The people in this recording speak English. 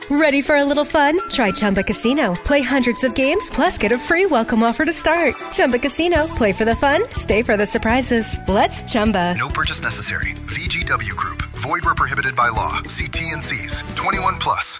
Ready for a little fun? Try Chumba Casino. Play hundreds of games, plus get a free welcome offer to start. Chumba Casino. Play for the fun, stay for the surprises. Let's Chumba. No purchase necessary. VGW Group. Void where prohibited by law. See T&Cs. 21 plus.